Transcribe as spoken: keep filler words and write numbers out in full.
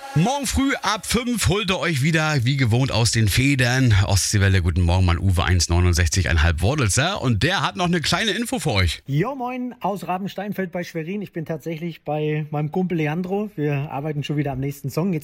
Morgen früh ab fünf holt ihr euch wieder wie gewohnt aus den Federn. Ostseewelle, guten Morgen, mein Uwe eins neunundsechzig Komma fünf Wordelser. Und der hat noch eine kleine Info für euch. Jo, moin, aus Rabensteinfeld bei Schwerin. Ich bin tatsächlich bei meinem Kumpel Leandro. Wir arbeiten schon wieder am nächsten Song. Jetzt